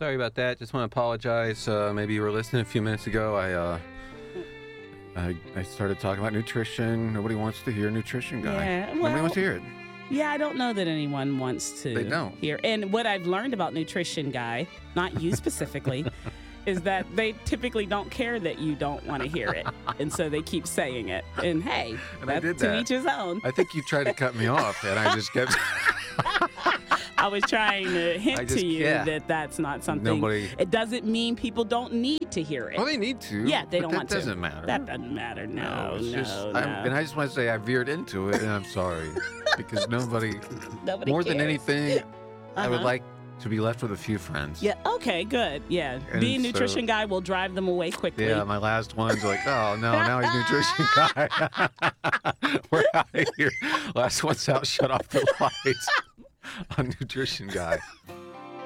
Sorry about that. Just want to apologize. Maybe you were listening a few minutes ago. I started talking about nutrition. Nobody wants to hear nutrition, guy. Yeah, Nobody well, wants to hear it. Yeah, I don't know that anyone wants to They don't. hear. And what I've learned about Nutrition Guy, not you specifically, is that they typically don't care that you don't want to hear it. And so they keep saying it. And hey, And I that's did to that. each his own. I think you tried to cut me off, and I just kept. I was trying to I hint just- to you yeah. that that's not something. Nobody. It doesn't mean people don't need to hear it. Oh, they need to. Yeah, they but don't want to. That doesn't matter. That doesn't matter. No, it's no, just, no. and I just want to say I veered into it, and I'm sorry because nobody. Nobody More than cares. anything, I would Uh-huh. like to be left with a few friends. Yeah, okay, good. Yeah. And Being so- Nutrition Guy will drive them away quickly. Yeah, my last one's like, oh no, now he's nutrition guy. We're out of here. Last one's out. Shut off the lights on nutrition guy.